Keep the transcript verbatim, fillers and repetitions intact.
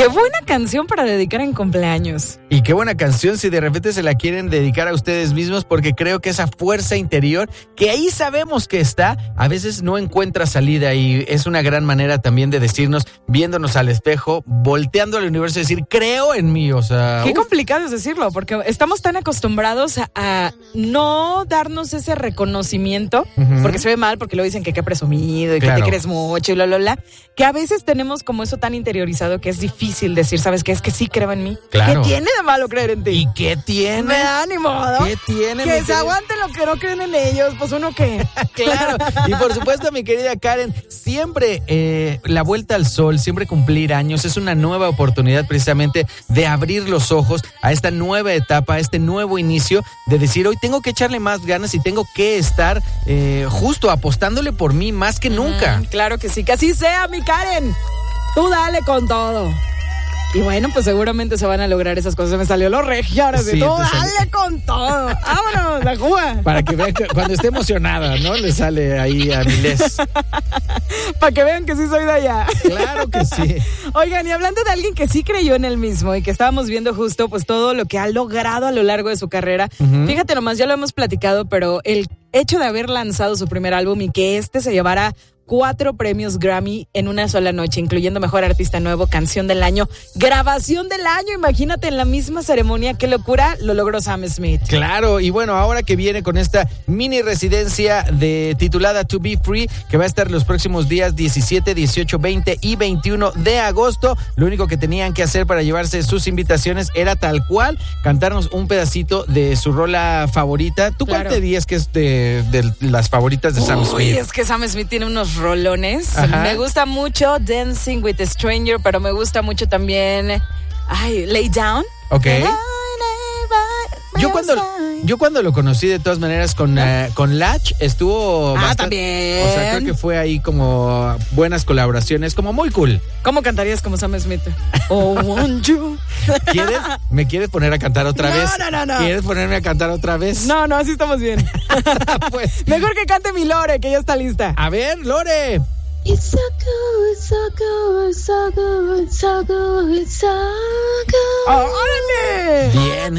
Qué buena canción para dedicar en cumpleaños. Y qué buena canción si de repente se la quieren dedicar a ustedes mismos, porque creo que esa fuerza interior, que ahí sabemos que está, a veces no encuentra salida, y es una gran manera también de decirnos, viéndonos al espejo, volteando al universo y decir, creo en mí, o sea... Qué uf. complicado es decirlo, porque estamos tan acostumbrados a, a no darnos ese reconocimiento, uh-huh. porque se ve mal, porque lo dicen que qué presumido y claro. que te crees mucho y bla, bla, bla, que a veces tenemos como eso tan interiorizado que es difícil decir, ¿sabes qué? Es que sí creo en mí. Claro. ¿Qué tiene de malo creer en ti? ¿Y qué tiene? Me da ni modo. ¿Qué tiene? Que se aguanten lo que no creen en ellos, pues uno qué. Claro. Y por supuesto, mi querida Karen, siempre eh, la vuelta al sol, siempre cumplir años, es una nueva oportunidad precisamente de abrir los ojos a esta nueva etapa, a este nuevo inicio, de decir, hoy tengo que echarle más ganas y tengo que estar eh, justo apostándole por mí más que nunca. Mm, claro que sí, que así sea, mi Karen. Tú dale con todo. Y bueno, pues seguramente se van a lograr esas cosas. Me salió lo regio ahora, sí, tú dale sale... con todo. Vámonos, la Cuba. Para que vean que cuando esté emocionada, ¿no? Le sale ahí a Milés. Para que vean que sí soy de allá. Claro que sí. Oigan, y hablando de alguien que sí creyó en él mismo y que estábamos viendo justo pues todo lo que ha logrado a lo largo de su carrera. Uh-huh. Fíjate nomás, ya lo hemos platicado, pero el hecho de haber lanzado su primer álbum y que este se llevara cuatro premios Grammy en una sola noche, incluyendo Mejor Artista Nuevo, Canción del Año, Grabación del Año, imagínate, en la misma ceremonia, qué locura, lo logró Sam Smith. Claro, y bueno, ahora que viene con esta mini residencia de titulada To Be Free, que va a estar los próximos días diecisiete, dieciocho, veinte y veintiuno de agosto, lo único que tenían que hacer para llevarse sus invitaciones era tal cual, cantarnos un pedacito de su rola favorita. ¿Tú claro. cuál te dirías que es de, de las favoritas de Uy, Sam Smith? Uy, es que Sam Smith tiene unos rolones. Ajá. Me gusta mucho Dancing with a Stranger, pero me gusta mucho también ay, Lay Down. Ok. Yo cuando, yo cuando lo conocí de todas maneras con, ¿no? uh, con Latch estuvo ah, bastante, también. O sea, creo que fue ahí como buenas colaboraciones, como muy cool. ¿Cómo cantarías como Sam Smith? Oh, want you. ¿Quieres? ¿Me quieres poner a cantar otra no, vez? No, no, no. ¿Quieres ponerme a cantar otra vez? No, no, así estamos bien. Pues, mejor que cante mi Lore, que ya está lista. A ver, Lore. It's so good, it's so good, it's so good, it's so good, it's so good. ¡Órale! Bien.